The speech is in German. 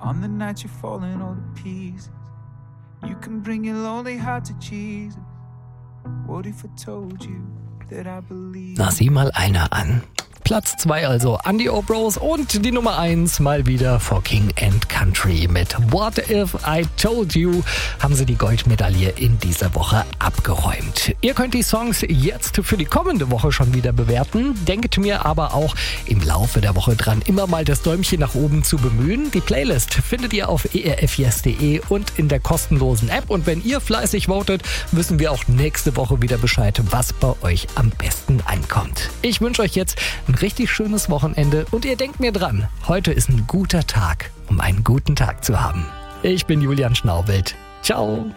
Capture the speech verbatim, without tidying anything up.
On the night you're falling all to pieces, you can bring your lonely heart to Jesus. What if I told you that I believe? Na, sieh mal einer an. Platz zwei also Andy O'Bros und die Nummer eins mal wieder for King and Country mit What If I Told You haben sie die Goldmedaille in dieser Woche abgeräumt. Ihr könnt die Songs jetzt für die kommende Woche schon wieder bewerten. Denkt mir aber auch im Laufe der Woche dran, immer mal das Däumchen nach oben zu bemühen. Die Playlist findet ihr auf e r f yes punkt d e und in der kostenlosen App. Und wenn ihr fleißig votet, wissen wir auch nächste Woche wieder Bescheid, was bei euch am besten ankommt. Ich wünsche euch jetzt ein richtig schönes Wochenende und ihr denkt mir dran, heute ist ein guter Tag, um einen guten Tag zu haben. Ich bin Julian Schnaubelt. Ciao.